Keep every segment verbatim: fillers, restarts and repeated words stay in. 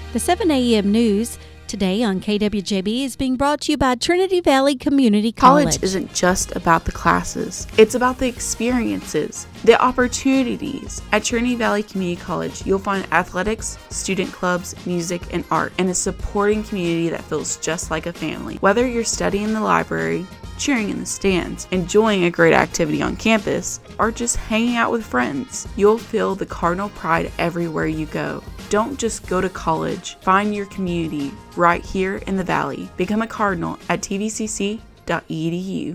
The seven a.m. news today on K W J B is being brought to you by Trinity Valley Community College. College isn't just about the classes. It's about the experiences, the opportunities. At Trinity Valley Community College, you'll find athletics, student clubs, music, and art, and a supporting community that feels just like a family. Whether you're studying in the library, cheering in the stands, enjoying a great activity on campus, or just hanging out with friends, you'll feel the Cardinal pride everywhere you go. Don't just go to college. Find your community right here in the Valley. Become a Cardinal at t v c c dot e d u.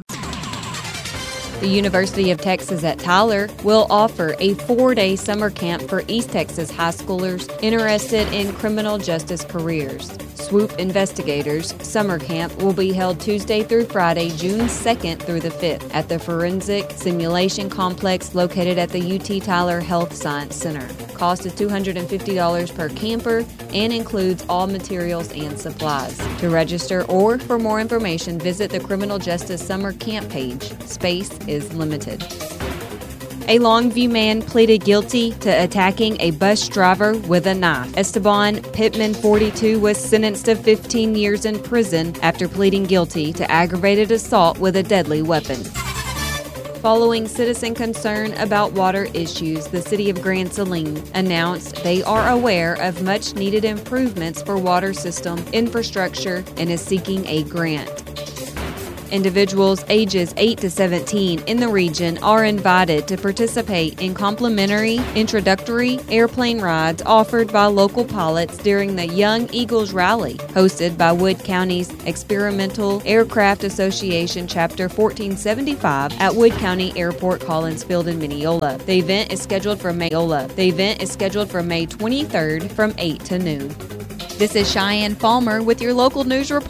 The University of Texas at Tyler will offer a four-day summer camp for East Texas high schoolers interested in criminal justice careers. Swoop Investigators Summer Camp will be held Tuesday through Friday, June second through the fifth at the Forensic Simulation Complex located at the U T Tyler Health Science Center. Cost is two hundred fifty dollars per camper and includes all materials and supplies. To register or for more information, visit the Criminal Justice Summer Camp page. Space is limited. A Longview man pleaded guilty to attacking a bus driver with a knife. Esteban Pittman, forty-two, was sentenced to fifteen years in prison after pleading guilty to aggravated assault with a deadly weapon. Following citizen concern about water issues, the City of Grand Saline announced they are aware of much-needed improvements for water system infrastructure and is seeking a grant. Individuals ages eight to seventeen in the region are invited to participate in complimentary introductory airplane rides offered by local pilots during the Young Eagles Rally, hosted by Wood County's Experimental Aircraft Association Chapter fourteen seventy-five at Wood County Airport Collins Field in Mineola. The event is scheduled for May. The event is scheduled for May twenty-third from eight to noon. This is Cheyenne Palmer with your local news report.